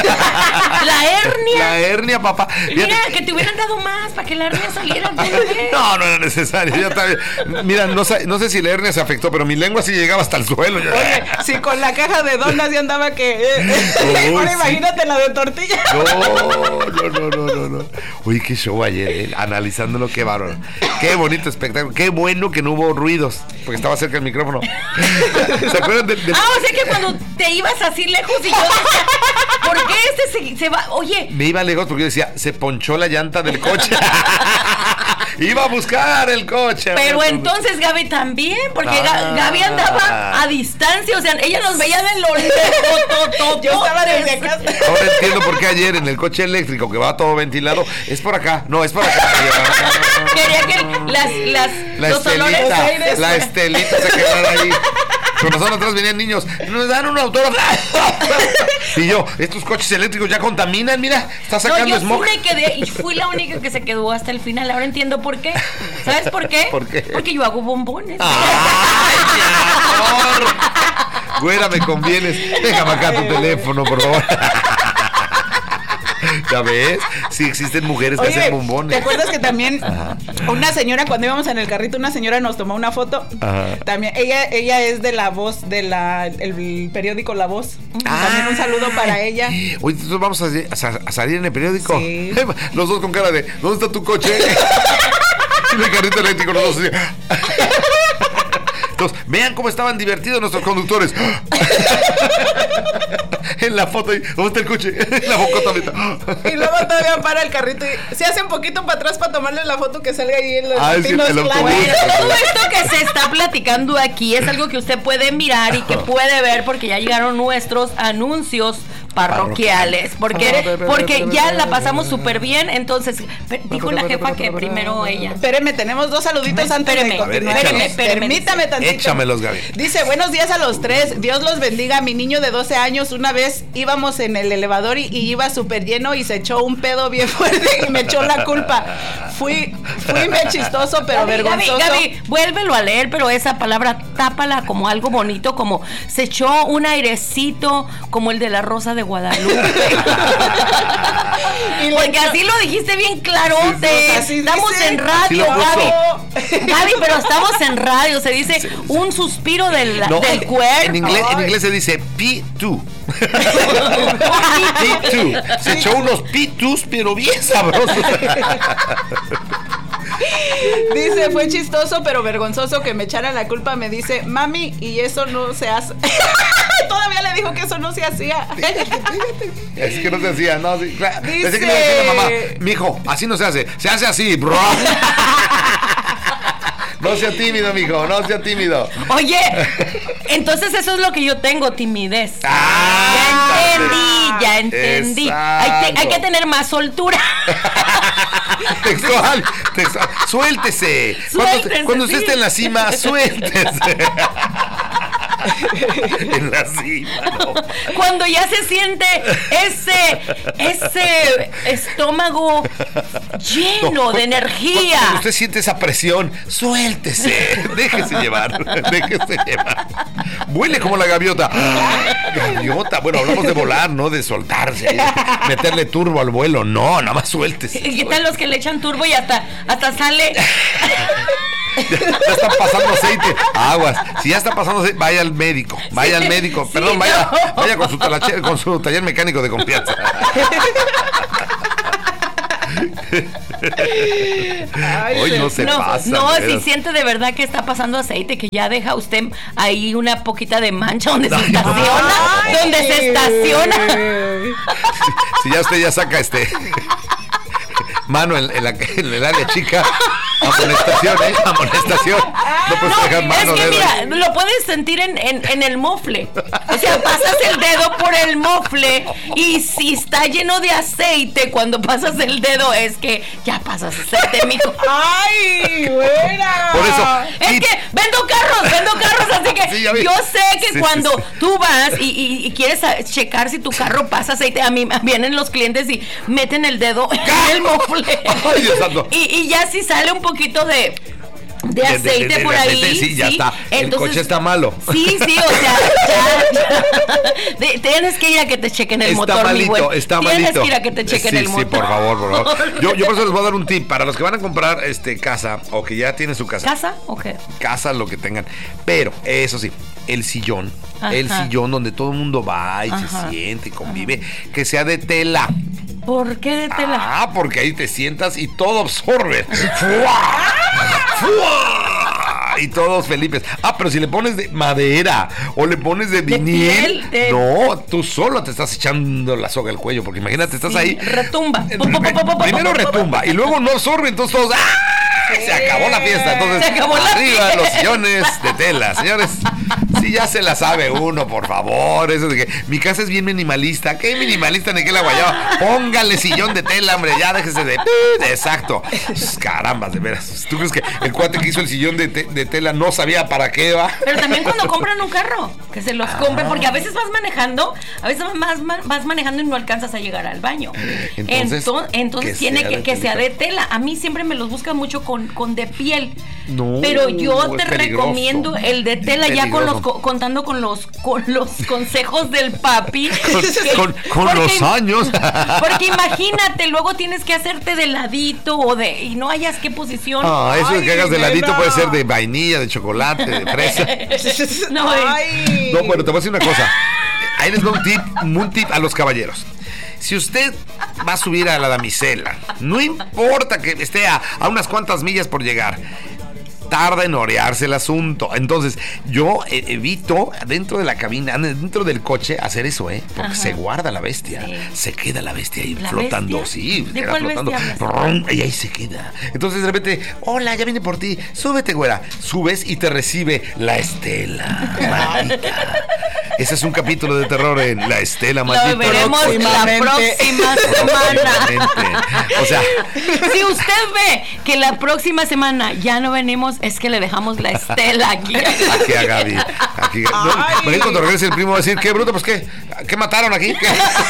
La hernia. La hernia, papá. Mira, Fíjate. que te hubieran dado más para que la hernia saliera. No, no era necesario. Ya está bien. Mira, no, no sé si la hernia se afectó, pero mi lengua sí llegaba hasta el suelo. Yo, Oye, si con la caja de donas ya andaba que... Eh, Uy, ahora sí. Imagínate la de tortilla. No, no, no, no, no, no. Uy, qué show ayer, eh, analizándolo, qué bárbaro. Qué bonito espectáculo. Qué bueno que no hubo ruidos, porque estaba cerca del micrófono. ¿Se acuerdan de, de... Ah, o sea que cuando te ibas así lejos y yo decía, ¿por qué este se, se va? Oye. Me iba lejos porque yo decía, se ponchó la llanta del coche. Iba a buscar el coche. Pero entonces Gaby también, porque ah, Gaby andaba a distancia, o sea, ella nos veía de lo lejos. Yo estaba desde acá. Ahora entiendo por qué ayer en el coche eléctrico que va todo ventilado, es por acá, no, es por acá. Quería que las, las, la los estelita, olores la estelita se quedara ahí. Con nosotros atrás venían niños, nos dan un autógrafo. Y yo, estos coches eléctricos ya contaminan, mira, está sacando no, yo smog. Sí me quedé y fui la única que se quedó hasta el final. Ahora entiendo por qué. ¿Sabes por qué? ¿Por qué? Porque yo hago bombones. ¡Ay, mi amor! Güera, me convienes. Déjame acá tu teléfono, por favor. ¿Ya ves? Sí existen mujeres que Oye, hacen bombones. ¿Te acuerdas que también Ajá. una señora, cuando íbamos en el carrito, una señora nos tomó una foto? Ajá. También, ella, ella es de La Voz, de la el, el periódico La Voz. Ah. También un saludo para ella. Oye, entonces vamos a, a, a salir en el periódico. Sí. Los dos con cara de, ¿dónde está tu coche? En el carrito eléctrico, los dos así. Entonces, vean cómo estaban divertidos nuestros conductores. En la foto, ¿dónde está el coche? En la bocota. Y luego todavía para el carrito y se hace un poquito para atrás para tomarle la foto que salga ahí en los ah, sí, bueno, todo esto que se está platicando aquí es algo que usted puede mirar y que puede ver porque ya llegaron nuestros anuncios parroquiales, porque, porque ya la pasamos súper bien. Entonces, dijo la jefa que primero ella. Espéreme, tenemos dos saluditos antes de continuar. Permítame tantito. Échamelos, Gaby. Dice, buenos días a los tres, Dios los bendiga. Mi niño de doce años, una vez íbamos en el elevador y, y iba súper lleno y se echó un pedo bien fuerte y me echó la culpa. Fui, fui me chistoso, pero Gaby, vergonzoso. Gaby, Gaby, vuélvelo a leer, pero esa palabra tápala como algo bonito, como se echó un airecito como el de la Rosa de Guadalupe. Porque así lo dijiste bien clarote. Sí, sí, estamos dice, en radio, Gaby. Gaby, pero estamos en radio. Se dice sí, sí. un suspiro del, no, del cuerpo. En inglés, en inglés se dice P dos. P dos. Se echó unos P dos, pero bien sabrosos. Dice, fue chistoso pero vergonzoso que me echaran la culpa. Me dice, mami, y eso no se hace. Todavía le dijo que eso no se hacía. Fíjate, fíjate. Es que no se hacía, no, sí, claro. Dice, Pensé que le decía a mamá, mijo, así no se hace, se hace así, bro. No sea tímido, mijo, no sea tímido. Oye, entonces eso es lo que yo tengo, timidez. Ah, ya entendí, ya entendí. Hay, te, hay que tener más soltura. Textual, textual. Suéltese. Cuando, cuando usted sí. esté en la cima, suéltese. En la cima, no. Cuando ya se siente ese, ese estómago lleno no, de energía. Cuando usted siente esa presión, suéltese, déjese llevar, déjese llevar. Vuele como la gaviota. Gaviota, bueno, hablamos de volar, no de soltarse, meterle turbo al vuelo, no, nada más suéltese. ¿Qué tal los que le echan turbo y hasta, hasta sale? Ya está pasando aceite. Aguas. Si ya está pasando aceite, vaya al médico. Vaya sí, al médico. Sí, Perdón, vaya, no. vaya con su, talache, con su taller mecánico de confianza. Ay, Hoy no se no, pasa. No, si siente de verdad que está pasando aceite, que ya deja usted ahí una poquita de mancha donde se estaciona. Ay, donde se estaciona. Si, si ya usted ya saca este mano en, en, la, en el área chica, amonestación, ¿eh? Amonestación. No puedes no, dejar mano, es que dedo. Mira, lo puedes sentir en, en, en el mofle. O sea, pasas el dedo por el mofle y si está lleno de aceite cuando pasas el dedo es que ya pasas aceite, mijo. ¡Ay, buena! Por eso. Es y... que vendo carros, vendo carros, así que sí, yo sé que sí, cuando sí, sí. tú vas y, y, y quieres checar si tu carro pasa aceite, a mí vienen los clientes y meten el dedo en el mofle. Ay, Dios santo. Y, y ya si sale un poquito de de aceite de, de, de, por de ahí. Aceite, sí, sí, ya está. Entonces, el coche está malo. Sí, sí, o sea, ya, ya. De, tienes que ir a que te chequen el está motor, malito, mi güey. Está tienes malito. que ir a que te chequen sí, el motor. Sí, por favor, por favor. Yo, yo por eso les voy a dar un tip para los que van a comprar este casa o que ya tienen su casa. ¿Casa o qué? Casa, lo que tengan. Pero, eso sí, el sillón, Ajá. el sillón donde todo el mundo va y Ajá. se siente y convive, Ajá. que sea de tela. ¿Por qué de tela? Ah, porque ahí te sientas y todo absorbe. ¡Fua! ¡Fua! Y todos felices. Ah, pero si le pones de madera o le pones de vinil, de... no, tú solo te estás echando la soga al cuello, porque imagínate, estás sí, ahí. Retumba. Primero retumba y luego no absorbe, entonces todos. ¡Ah! Se acabó la fiesta. Entonces, se acabó la arriba fiesta. Los sillones de tela, señores. Si ya se la sabe uno, por favor. Eso de que mi casa es bien minimalista. ¿Qué minimalista ni qué la guayaba? Póngale sillón de tela, hombre. Ya déjese de. Exacto. Carambas, de veras. ¿Tú crees que el cuate que hizo el sillón de, te, de tela no sabía para qué va? Pero también cuando compran un carro, que se los ah. compren, porque a veces vas manejando, a veces vas, vas manejando y no alcanzas a llegar al baño. Entonces, entonces, entonces que tiene que, que sea de tela. A mí siempre me los buscan mucho con, con de piel. No, pero yo te recomiendo el de tela, ya con los contando con los con los consejos del papi. Con, que, con, con porque, los años. Porque imagínate, luego tienes que hacerte de ladito o de y no hayas qué posición. Ah, eso Ay, de que hagas de ladito no. puede ser de vainilla, de chocolate, de fresa. no, Ay. no, bueno, te voy a decir una cosa. Ahí les doy un tip, un tip a los caballeros. Si usted va a subir a la damisela, no importa que esté a, a unas cuantas millas por llegar, tarda en orearse el asunto. Entonces, yo eh, evito dentro de la cabina, dentro del coche, hacer eso, ¿eh? Porque Ajá. se guarda la bestia. Sí. Se queda la bestia ahí ¿La flotando. Bestia? Sí, ¿De queda cuál flotando. Bestia y ahí se queda. Entonces, de repente, hola, ya vine por ti. Súbete, güera. Subes y te recibe la Estela maldita. Ese es un capítulo de terror en La Estela maldita. Lo veremos la próxima semana. O sea, si usted ve que la próxima semana ya no venimos, es que le dejamos la Estela aquí. Aquí a Gaby. Aquí. No, cuando regrese el primo va a decir, ¿qué bruto? Pues qué, ¿qué mataron aquí? ¿Qué,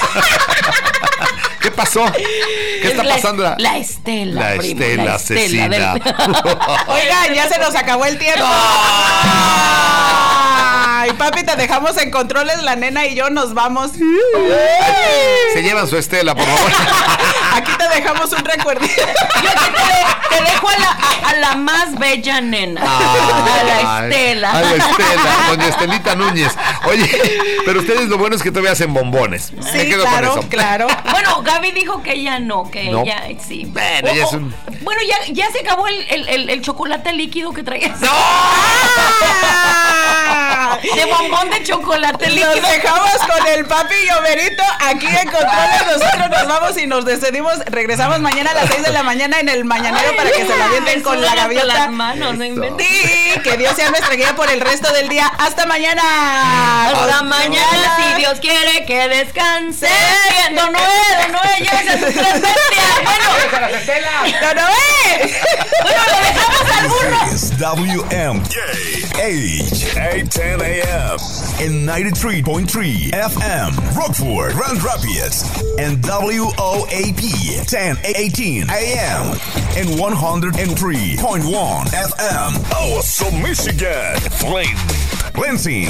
¿Qué pasó? ¿Qué está la, pasando? La Estela. La primo, Estela la asesina. Estela del... Oigan, ya se nos acabó el tiempo. Ay, papi, te dejamos en controles, la nena y yo nos vamos. Se llevan su Estela, por favor. Aquí te dejamos un recuerdito. Yo aquí te, te dejo a la, a, a la más bella nena. Ay, a la Estela. A la Estela, doña Estelita Núñez. Oye, pero ustedes lo bueno es que todavía hacen bombones. Sí, Me quedo claro, con eso. claro. Bueno, Gaby dijo que ella no, que no. ella sí. Bueno, ella es un... bueno ya, ya se acabó el, el, el, el chocolate líquido que traías. ¡No! De bombón de chocolate líquido. Nos dejamos con el papi y Omerito aquí en controles. Nosotros nos vamos y nos despedimos. Regresamos mañana a las seis de la mañana en el mañanero. Ay, para que se la avienten con la gaviota. Las manos, no sí, que Dios sea nuestra guía por el resto del día. Hasta mañana. Hasta, Hasta mañana, mañana, si Dios quiere que descanse. Don Noé, Don Noé, llévese a sus tres bestias. Bueno, Don Noé. Bueno, le dejamos al burro. W M K H eight ten A M and ninety-three point three F M Rockford, Grand Rapids, and W O A P ten eighteen A M and one oh three point one F M Awesome, Michigan, Flint, Lansing,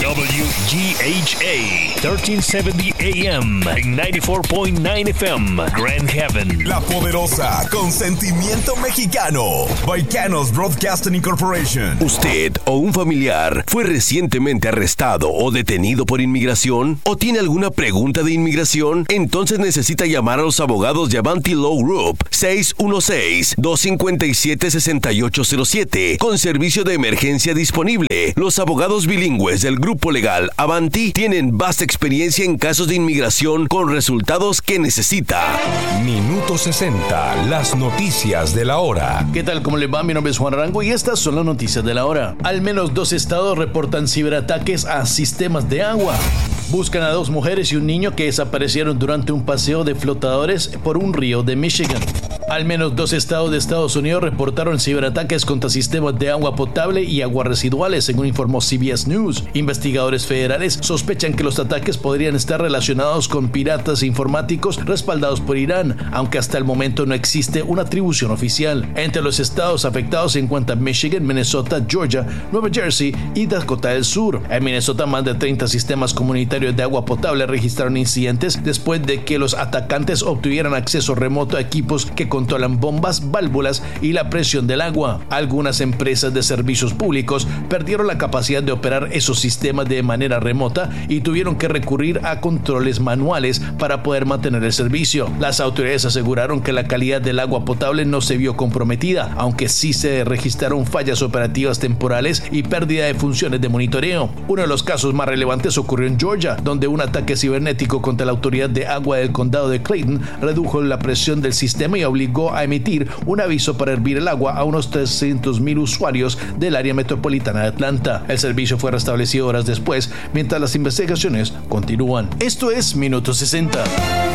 W G H A thirteen seventy A M and ninety-four point nine F M Grand Haven. La Poderosa, con sentimiento mexicano. Baicanos Broadcasting Incorporation. ¿Usted o un familiar fue recientemente arrestado o detenido por inmigración? ¿O tiene alguna pregunta de inmigración? Entonces necesita llamar a los abogados de Avanti Law Group seis uno seis, dos cinco siete, seis ocho cero siete con servicio de emergencia disponible. Los abogados bilingües del grupo legal Avanti tienen vasta experiencia en casos de inmigración con resultados que necesita. Minuto sesenta, las noticias de la hora. ¿Qué tal? ¿Cómo le va? Mi nombre es Juan Arango y estas son las noticias de la hora. Al menos dos estados reportan ciberataques a sistemas de agua. Buscan a dos mujeres y un niño que desaparecieron durante un paseo de flotadores por un río de Michigan. Al menos dos estados de Estados Unidos reportaron ciberataques contra sistemas de agua potable y aguas residuales, según informó C B S News. Investigadores federales sospechan que los ataques podrían estar relacionados con piratas informáticos respaldados por Irán, aunque hasta el momento no existe una atribución oficial. Entre los estados afectados se encuentran Michigan, Minnesota, Georgia, Nueva Jersey y Dakota del Sur. En Minnesota, más de treinta sistemas comunitarios de agua potable registraron incidentes después de que los atacantes obtuvieran acceso remoto a equipos que controlan bombas, válvulas y la presión del agua. Algunas empresas de servicios públicos perdieron la capacidad de operar esos sistemas de manera remota y tuvieron que recurrir a controles manuales para poder mantener el servicio. Las autoridades aseguraron que la calidad del agua potable no se vio comprometida, aunque sí se registraron fallas operativas temporales y pérdida de funciones de monitoreo. Uno de los casos más relevantes ocurrió en Georgia, donde un ataque cibernético contra la autoridad de agua del condado de Clayton redujo la presión del sistema y obligó a emitir un aviso para hervir el agua a unos trescientos mil usuarios del área metropolitana de Atlanta. El servicio fue restablecido horas después, mientras las investigaciones continúan. Esto es Minuto sesenta.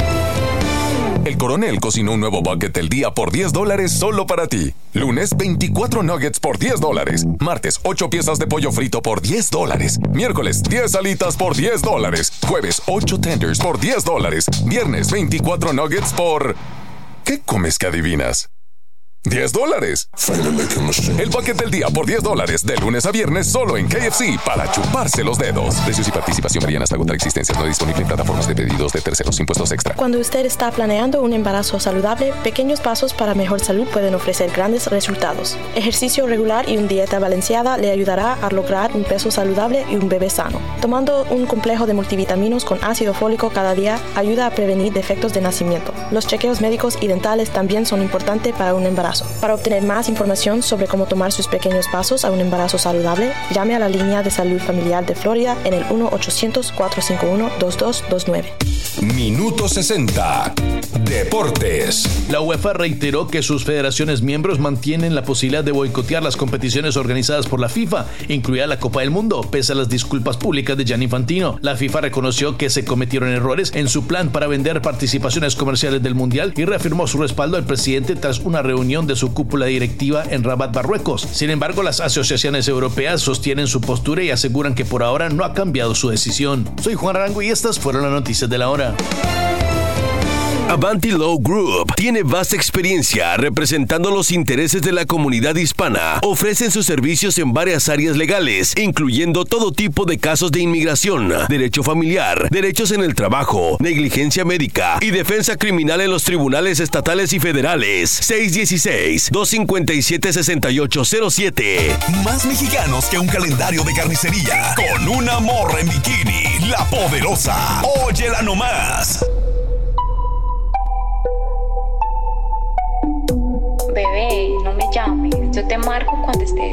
El Coronel cocinó un nuevo bucket del día por diez dólares solo para ti. Lunes, veinticuatro nuggets por diez dólares. Martes, ocho piezas de pollo frito por diez dólares. Miércoles, diez alitas por diez dólares. Jueves, ocho tenders por diez dólares. Viernes, veinticuatro nuggets por... ¿Qué comes que adivinas? diez dólares. El bucket del día por diez dólares de lunes a viernes solo en K F C para chuparse los dedos. Precios y participación varían hasta agotar existencias. No disponible en plataformas de pedidos de terceros. Impuestos extra. Cuando usted está planeando un embarazo saludable, pequeños pasos para mejor salud pueden ofrecer grandes resultados. Ejercicio regular y una dieta balanceada le ayudará a lograr un peso saludable y un bebé sano. Tomando un complejo de multivitaminos con ácido fólico cada día ayuda a prevenir defectos de nacimiento. Los chequeos médicos y dentales también son importantes para un embarazo. Para obtener más información sobre cómo tomar sus pequeños pasos a un embarazo saludable, llame a la línea de salud familiar de Florida en el uno ochocientos, cuatro cinco uno, dos dos dos nueve. Minuto sesenta. Deportes. La UEFA reiteró que sus federaciones miembros mantienen la posibilidad de boicotear las competiciones organizadas por la FIFA, incluida la Copa del Mundo, pese a las disculpas públicas de Gianni Infantino. La FIFA reconoció que se cometieron errores en su plan para vender participaciones comerciales del Mundial y reafirmó su respaldo al presidente tras una reunión de su cúpula directiva en Rabat, Marruecos. Sin embargo, las asociaciones europeas sostienen su postura y aseguran que por ahora no ha cambiado su decisión. Soy Juan Arango y estas fueron las noticias de la hora. Avanti Law Group tiene vasta experiencia representando los intereses de la comunidad hispana. Ofrecen sus servicios en varias áreas legales, incluyendo todo tipo de casos de inmigración, derecho familiar, derechos en el trabajo, negligencia médica y defensa criminal en los tribunales estatales y federales. seis uno seis, dos cinco siete, seis ocho cero siete. Más mexicanos que un calendario de carnicería. Con una morra en bikini. La Poderosa. Óyela nomás. Bebé, no me llames. Yo te marco cuando esté